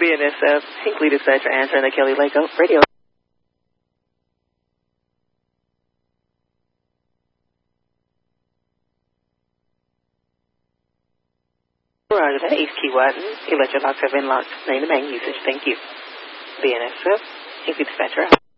BNSF, Hinkley Dispatcher answering the Kelly Lake Radio. Roger that, East Key Watson. Electric locks have been locked. Name the main usage. Thank you. BNSF, Hinkley Dispatcher.